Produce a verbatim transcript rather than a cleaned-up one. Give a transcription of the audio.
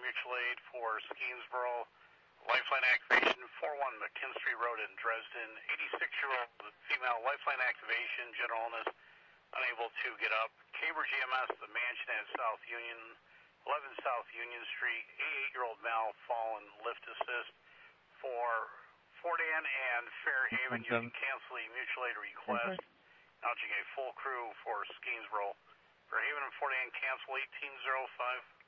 Mutual Aid for Skeensboro. Lifeline activation, four one McKinstry Road in Dresden. eighty-six-year-old female lifeline activation, general illness, unable to get up. Caber G M S, the mansion at South Union, eleven South Union Street. eighty-eight-year-old male fallen, lift assist. For Fordan and Fairhaven, you can cancel a mutual aid request. Launching a full crew for Skeensboro. Fairhaven and Fordan, cancel eighteen oh five.